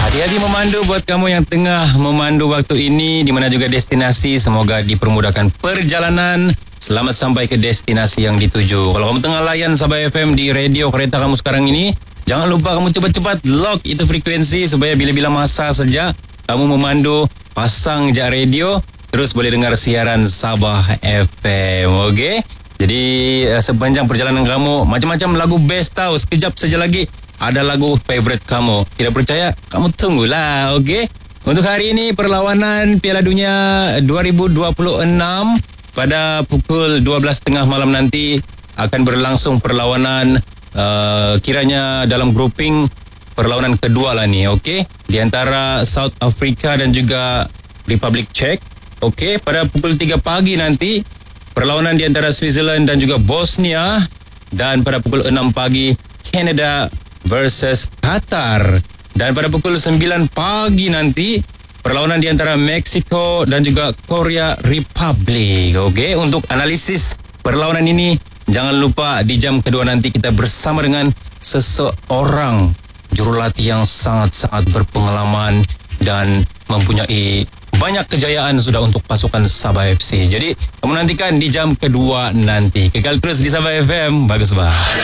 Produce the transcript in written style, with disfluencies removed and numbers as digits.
Hati-hati memandu buat kamu yang tengah memandu waktu ini, di mana juga destinasi. Semoga dipermudahkan perjalanan. Selamat sampai ke destinasi yang dituju. Kalau kamu tengah layan Sabah FM di radio kereta kamu sekarang ini, jangan lupa kamu cepat-cepat lock itu frekuensi supaya bila-bila masa saja kamu memandu, pasang je radio, terus boleh dengar siaran Sabah FM. Okey? Jadi sepanjang perjalanan kamu, macam-macam lagu best tahu. Sekejap saja lagi ada lagu favorite kamu. Tidak percaya? Kamu tunggulah, okey? Untuk hari ini perlawanan Piala Dunia 2026 pada pukul 12.30 malam nanti akan berlangsung perlawanan kiranya dalam grouping perlawanan kedua lah ni, okey? Di antara South Africa dan juga Republik Czech. Okey, pada pukul 3 pagi nanti perlawanan di antara Switzerland dan juga Bosnia, dan pada pukul 6 pagi Canada versus Qatar, dan pada pukul 9 pagi nanti perlawanan di antara Mexico dan juga Korea Republic. Okey, untuk analisis perlawanan ini jangan lupa di jam kedua nanti kita bersama dengan seseorang jurulatih yang sangat-sangat berpengalaman dan mempunyai banyak kejayaan sudah untuk pasukan Sabah FC. Jadi kamu nantikan di jam kedua nanti. Kekal terus di Sabah FM. Bagus bah.